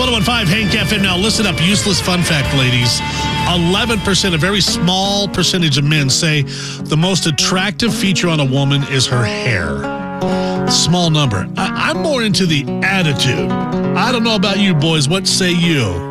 101.5 Hank FM. Now, listen up. Useless fun fact, ladies. 11%, a very small percentage of men say the most attractive feature on a woman is her hair. Small number. I'm more into the attitude. I don't know about you boys. What say you?